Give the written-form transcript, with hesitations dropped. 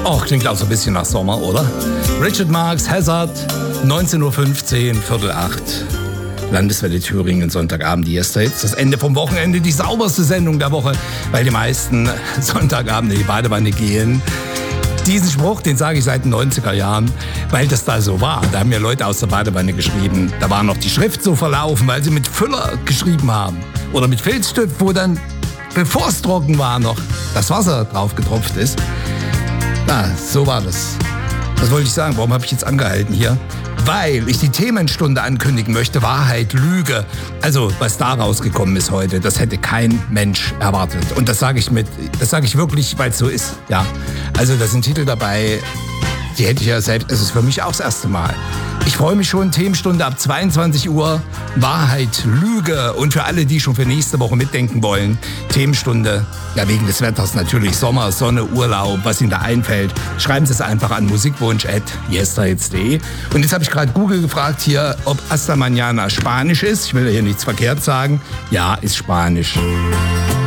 Oh, klingt auch so ein bisschen nach Sommer, oder? Richard Marx, Hazard, 19.15 Uhr, Viertel 8. Landeswelle Thüringen, Sonntagabend, die Yesterhits. Das Ende vom Wochenende, die sauberste Sendung der Woche, weil die meisten Sonntagabend in die Badewanne gehen. Diesen Spruch, den sage ich seit den 90er Jahren, weil das da so war. Da haben mir Leute aus der Badewanne geschrieben, da war noch die Schrift so verlaufen, weil sie mit Füller geschrieben haben. Oder mit Filzstift, wo dann, bevor es trocken war, noch das Wasser drauf getropft ist. Na, so war das. Was wollte ich sagen? Warum habe ich jetzt angehalten hier? Weil ich die Themenstunde ankündigen möchte, Wahrheit, Lüge. Also, was da rausgekommen ist heute, das hätte kein Mensch erwartet. Und das sage ich wirklich, weil es so ist. Ja. Also, da sind Titel dabei, die hätte ich ja selbst, es ist für mich auch das erste Mal. Ich freue mich schon, Themenstunde ab 22 Uhr, Wahrheit, Lüge. Und für alle, die schon für nächste Woche mitdenken wollen, Themenstunde, ja wegen des Wetters natürlich, Sommer, Sonne, Urlaub, was Ihnen da einfällt. Schreiben Sie es einfach an musikwunsch@yesterhits.de. Und jetzt habe ich gerade Google gefragt hier, ob Hasta Mañana Spanisch ist. Ich will ja hier nichts verkehrt sagen. Ja, ist Spanisch.